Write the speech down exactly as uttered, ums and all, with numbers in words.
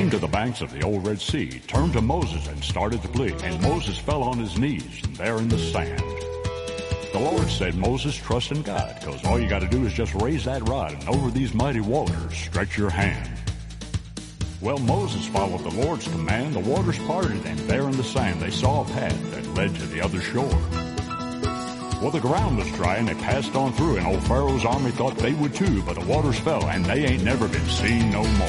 came to the banks of the old Red Sea, turned to Moses and started to plead. And Moses fell on his knees there in the sand. The Lord said, Moses, trust in God, because all you got to do is just raise that rod, and over these mighty waters stretch your hand. Well, Moses followed the Lord's command. The waters parted, and there in the sand they saw a path that led to the other shore. Well, the ground was dry, and they passed on through, and old Pharaoh's army thought they would too, but the waters fell, and they ain't never been seen no more.